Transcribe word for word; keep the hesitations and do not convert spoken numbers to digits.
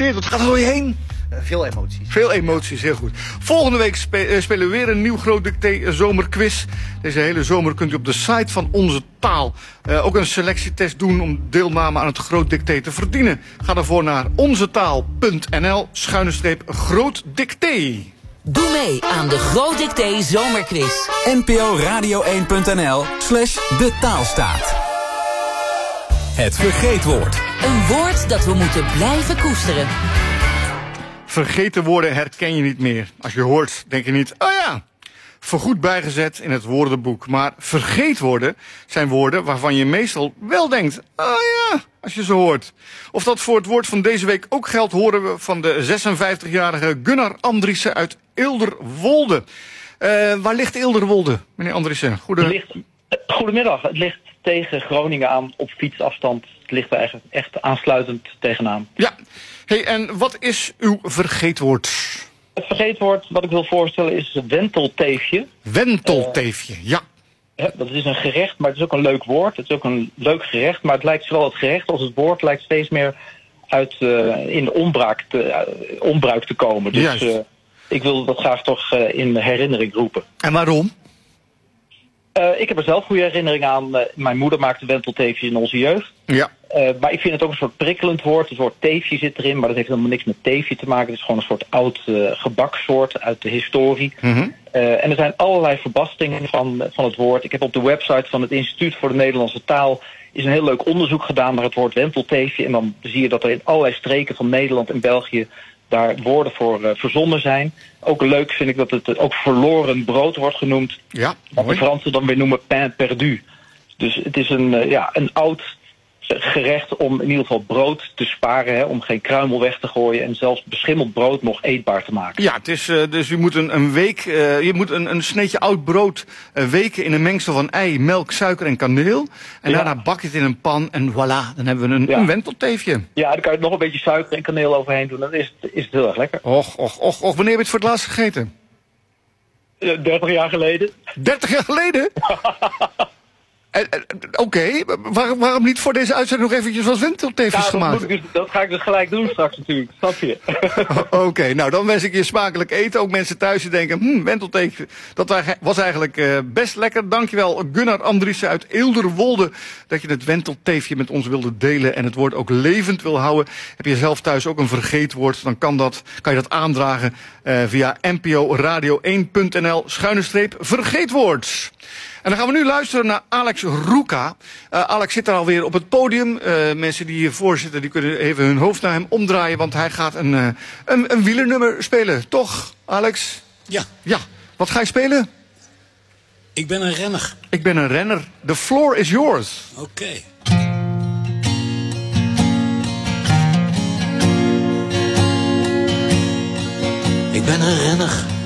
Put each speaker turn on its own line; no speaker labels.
gefeliciteerd. Wat gaat er door je heen?
Uh, veel emoties.
Veel emoties, heel goed. Volgende week spe- uh, spelen we weer een nieuw Groot Dicté zomerquiz. Deze hele zomer kunt u op de site van Onze Taal uh, ook een selectietest doen om deelname aan het Groot Dicté te verdienen. Ga daarvoor naar onzetaal.nl schuine streep Groot Dicté.
Doe mee aan de Groot Dicté zomerquiz.
N P O Radio één.nl slash de taalstaat. Het vergeetwoord.
Een woord dat we moeten blijven koesteren.
Vergeten woorden herken je niet meer. Als je hoort, denk je niet, oh ja, voorgoed bijgezet in het woordenboek. Maar vergeetwoorden zijn woorden waarvan je meestal wel denkt, oh ja, als je ze hoort. Of dat voor het woord van deze week ook geldt, horen we van de zesenvijftigjarige Gunnar Andriessen uit Eelderwolde. Uh, waar ligt Eelderwolde, meneer Andriessen? Goede...
Het ligt, goedemiddag, het ligt tegen Groningen aan op fietsafstand. Het ligt er eigenlijk echt aansluitend tegenaan.
Ja, hey, en wat is uw vergeetwoord?
Het vergeetwoord wat ik wil voorstellen is het wentelteefje.
Wentelteefje, uh, ja.
Ja, dat is een gerecht, maar het is ook een leuk woord. Het is ook een leuk gerecht, maar het lijkt zowel het gerecht als het woord lijkt steeds meer uit uh, in de onbraak te, uh, onbruik te komen. Dus uh, ik wil dat graag toch uh, in herinnering roepen.
En waarom?
Uh, ik heb er zelf goede herinneringen aan. Uh, mijn moeder maakte wentelteefjes in onze jeugd.
Ja.
Uh, maar ik vind het ook een soort prikkelend woord. Het woord teefje zit erin, maar dat heeft helemaal niks met teefje te maken. Het is gewoon een soort oud uh, gebaksoort uit de historie.
Mm-hmm.
Uh, en er zijn allerlei verbastingen van, van het woord. Ik heb op de website van het Instituut voor de Nederlandse Taal is een heel leuk onderzoek gedaan naar het woord wentelteefje. En dan zie je dat er in allerlei streken van Nederland en België daar woorden voor uh, verzonnen zijn. Ook leuk vind ik dat het uh, ook verloren brood wordt genoemd.
Ja,
wat de Fransen dan weer noemen pain perdu. Dus het is een, uh, ja, een oud gerecht om in ieder geval brood te sparen. Hè, om geen kruimel weg te gooien. En zelfs beschimmeld brood nog eetbaar te maken.
Ja, het is, uh, dus je moet een, een week, uh, je moet een, een sneetje oud brood uh, weken in een mengsel van ei, melk, suiker en kaneel. En ja. daarna bak je het in een pan en voilà, dan hebben we een, ja. een wentelteefje.
Ja, dan kan je er nog een beetje suiker en kaneel overheen doen. Dan is het, is het heel erg lekker.
Och, och, och, och. Wanneer heb je het voor het laatst gegeten?
Uh, dertig jaar geleden.
dertig jaar geleden? Oké, okay. Waar, waarom niet voor deze uitzending nog eventjes wat wentelteefjes
ja,
gemaakt?
Dat, dus, dat ga ik dus gelijk doen straks natuurlijk, snap je?
Oké, okay. Nou dan wens ik je smakelijk eten. Ook mensen thuis die denken, hm, wentelteefje, dat was eigenlijk uh, best lekker. Dankjewel Gunnar Andriessen uit Eelderwolde dat je het wentelteefje met ons wilde delen en het woord ook levend wil houden. Heb je zelf thuis ook een vergeetwoord, dan kan, dat, kan je dat aandragen uh, via N P O Radio één.nl schuine streep vergeetwoord. En dan gaan we nu luisteren naar Alex Roeka. Uh, Alex zit daar alweer op het podium. Uh, mensen die hiervoor zitten, die kunnen even hun hoofd naar hem omdraaien, want hij gaat een, uh, een, een wielernummer spelen. Toch, Alex?
Ja.
Ja. Wat ga je spelen?
Ik ben een renner.
Ik ben een renner. The floor is yours.
Oké. Okay. Ik ben een renner.